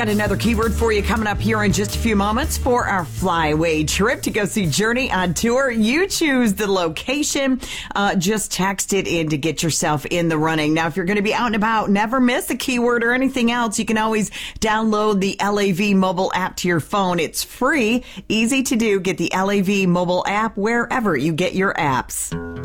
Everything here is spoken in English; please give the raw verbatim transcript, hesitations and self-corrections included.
got another keyword for you coming up here in just a few moments for our flyaway trip to go see Journey on tour. You choose the location. Uh, just text it in to get yourself in the running. Now, if you're going to be out and about, never miss a keyword or anything else. You can always download the L A V mobile app to your phone. It's free, easy to do. Get the L A V mobile app wherever you get your apps.